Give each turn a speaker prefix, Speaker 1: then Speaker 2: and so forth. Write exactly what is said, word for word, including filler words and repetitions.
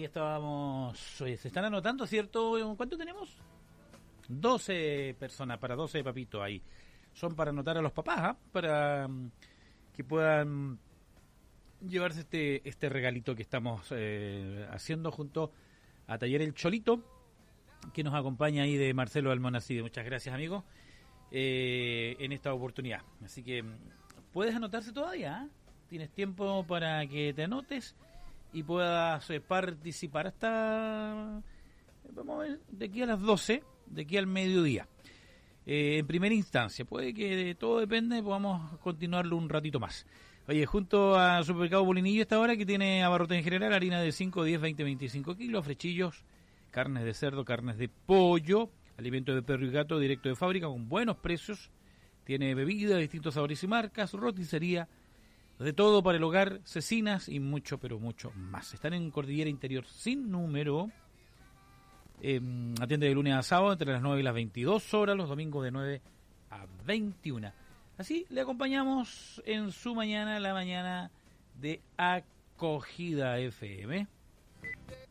Speaker 1: estábamos. Oye, se están anotando, ¿cierto? ¿Cuánto tenemos? doce personas, para doce papitos ahí. Son para anotar a los papás, ¿eh? Para um, que puedan llevarse este este regalito que estamos eh, haciendo junto a Taller El Cholito, que nos acompaña ahí, de Marcelo Almonacide. Muchas gracias, amigo, eh, en esta oportunidad. Así que puedes anotarse todavía, ¿eh? Tienes tiempo para que te anotes y puedas eh, participar hasta, vamos a ver, de aquí a las doce, de aquí al mediodía. Eh, en primera instancia, puede que todo depende, podamos continuarlo un ratito más. Oye, junto a Supermercado Molinillo, esta hora que tiene abarrotes en general, harina de cinco, diez, veinte, veinticinco kilos, frechillos, carnes de cerdo, carnes de pollo, alimento de perro y gato directo de fábrica con buenos precios. Tiene bebidas, distintos sabores y marcas, roticería, de todo para el hogar, cecinas y mucho, pero mucho más. Están en Cordillera Interior sin número. Eh, atiende de lunes a sábado entre las nueve y las veintidós horas, los domingos de nueve a veintiuna. Así le acompañamos en su mañana, la mañana de Acogida F M.